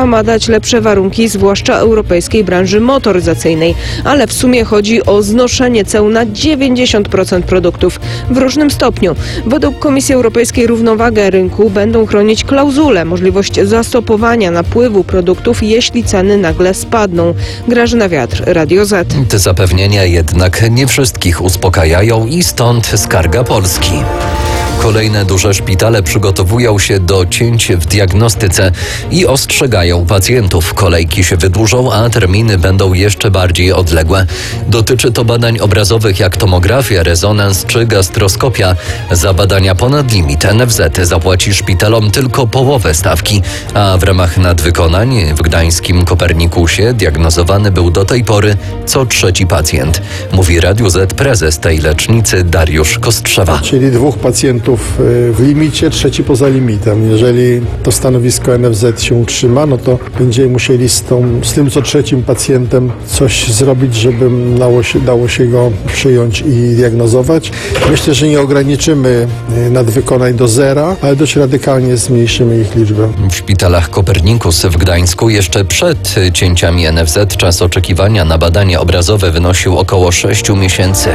Państwa ma dać lepsze warunki, zwłaszcza europejskiej branży motoryzacyjnej, ale w sumie chodzi o znoszenie ceł na 90% produktów w różnym stopniu. Według Komisji Europejskiej równowagę rynku będą chronić klauzule, możliwość zastopowania napływu produktów, jeśli ceny nagle spadną. Grażyna Wiatr, Radio Z. Te zapewnienia jednak nie wszystkich uspokajają i stąd skarga Polski. Kolejne duże szpitale przygotowują się do cięć w diagnostyce i ostrzegają pacjentów. Kolejki się wydłużą, a terminy będą jeszcze bardziej odległe. Dotyczy to badań obrazowych jak tomografia, rezonans czy gastroskopia. Za badania ponad limit NFZ zapłaci szpitalom tylko połowę stawki, a w ramach nadwykonań w gdańskim Kopernikusie diagnozowany był do tej pory co trzeci pacjent. Mówi Radiu Z prezes tej lecznicy Dariusz Kostrzewa. Czyli 2 pacjentów w limicie, trzeci poza limitem. Jeżeli to stanowisko NFZ się utrzyma, no to będziemy musieli z tym co trzecim pacjentem coś zrobić, żeby dało się go przyjąć i diagnozować. Myślę, że nie ograniczymy nadwykonań do zera, ale dość radykalnie zmniejszymy ich liczbę. W szpitalach Kopernikus w Gdańsku jeszcze przed cięciami NFZ czas oczekiwania na badanie obrazowe wynosił około 6 miesięcy.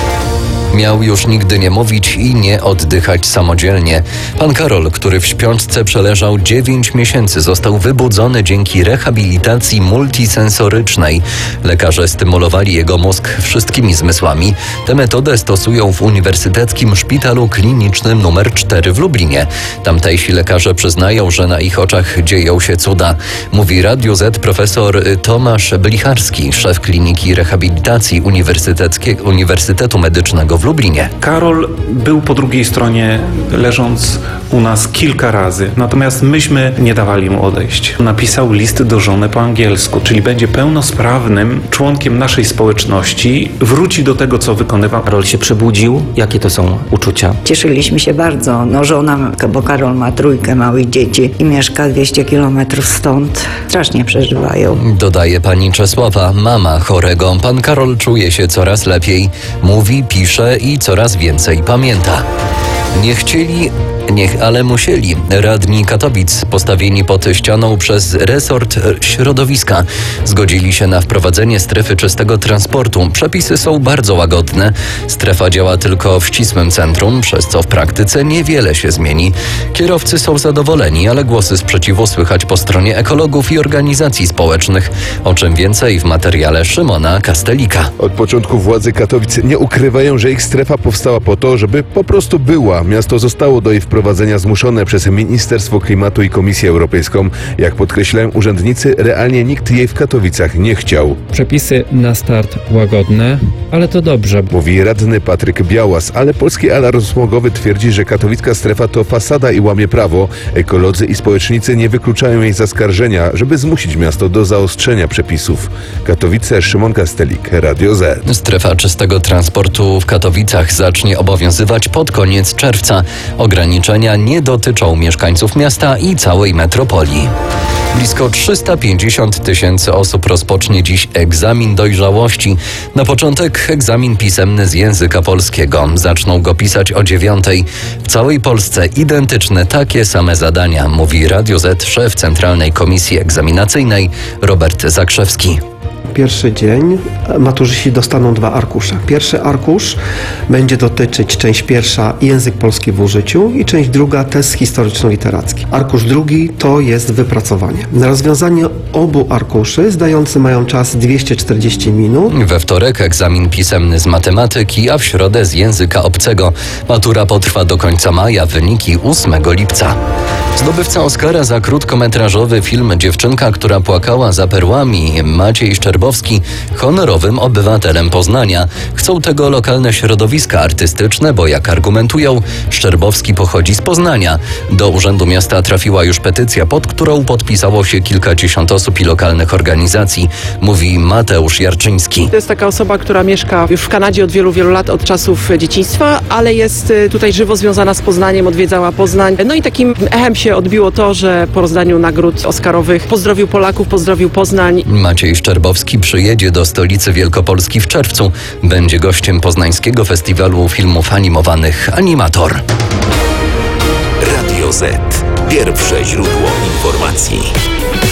Miał już nigdy nie mówić i nie oddychać samodzielnie. Pan Karol, który w śpiączce przeleżał 9 miesięcy, został wybudzony dzięki rehabilitacji multisensorycznej. Lekarze stymulowali jego mózg wszystkimi zmysłami. Tę metodę stosują w Uniwersyteckim Szpitalu Klinicznym nr 4 w Lublinie. Tamtejsi lekarze przyznają, że na ich oczach dzieją się cuda. Mówi Radiu Z profesor Tomasz Blicharski, szef Kliniki Rehabilitacji Uniwersytetu Medycznego w Lublinie. Karol był po drugiej stronie, leżąc u nas kilka razy, natomiast myśmy nie dawali mu odejść. Napisał list do żony po angielsku, czyli będzie pełnosprawnym członkiem naszej społeczności, wróci do tego, co wykonywał. Karol się przebudził. Jakie to są uczucia? Cieszyliśmy się bardzo. Żona, bo Karol ma 3 małych dzieci i mieszka 200 kilometrów stąd. Strasznie przeżywają. Dodaje pani Czesława, mama chorego. Pan Karol czuje się coraz lepiej. Mówi, pisze i coraz więcej pamięta. Nie chcieli, ale musieli. Radni Katowic, postawieni pod ścianą przez resort środowiska, zgodzili się na wprowadzenie strefy czystego transportu. Przepisy są bardzo łagodne. Strefa działa tylko w ścisłym centrum, przez co w praktyce niewiele się zmieni. Kierowcy są zadowoleni, ale głosy sprzeciwu słychać po stronie ekologów i organizacji społecznych. O czym więcej w materiale Szymona Kastelika. Od początku władze Katowic nie ukrywają, że ich strefa powstała po to, żeby po prostu była. Miasto zostało do jej wprowadzenia zmuszone przez Ministerstwo Klimatu i Komisję Europejską. Jak podkreślają urzędnicy, realnie nikt jej w Katowicach nie chciał. Przepisy na start łagodne, ale to dobrze. Mówi radny Patryk Białas, ale Polski Alarm Smogowy twierdzi, że katowicka strefa to fasada i łamie prawo. Ekolodzy i społecznicy nie wykluczają jej zaskarżenia, żeby zmusić miasto do zaostrzenia przepisów. Katowice, Szymon Kastelik, Radio Z. Strefa czystego transportu w Katowicach zacznie obowiązywać pod koniec czerwca. Ograniczenia nie dotyczą mieszkańców miasta i całej metropolii. Blisko 350 000 osób rozpocznie dziś egzamin dojrzałości. Na początek egzamin pisemny z języka polskiego. Zaczną go pisać o 9:00. W całej Polsce identyczne takie same zadania, mówi Radio Z szef Centralnej Komisji Egzaminacyjnej Robert Zakrzewski. Pierwszy dzień maturzyści dostaną 2 arkusze. Pierwszy arkusz będzie dotyczyć część pierwsza język polski w użyciu i część druga test historyczno-literacki. Arkusz drugi to jest wypracowanie. Na rozwiązanie obu arkuszy zdający mają czas 240 minut. We wtorek egzamin pisemny z matematyki, a w środę z języka obcego. Matura potrwa do końca maja, wyniki 8 lipca. Zdobywca Oscara za krótkometrażowy film Dziewczynka, która płakała za perłami, Maciej Szczerbowski, honorowym obywatelem Poznania. Chcą tego lokalne środowiska artystyczne, bo jak argumentują, Szczerbowski pochodzi z Poznania. Do Urzędu Miasta trafiła już petycja, pod którą podpisało się kilkadziesiąt osób i lokalnych organizacji, mówi Mateusz Jarczyński. To jest taka osoba, która mieszka już w Kanadzie od wielu, wielu lat, od czasów dzieciństwa, ale jest tutaj żywo związana z Poznaniem, odwiedzała Poznań. No i takim echem się odbiło to, że po rozdaniu nagród oscarowych pozdrowił Polaków, pozdrowił Poznań. Maciej Szczerbowski przyjedzie do stolicy Wielkopolski w czerwcu. Będzie gościem Poznańskiego Festiwalu Filmów Animowanych Animator. Radio Z. Pierwsze źródło informacji.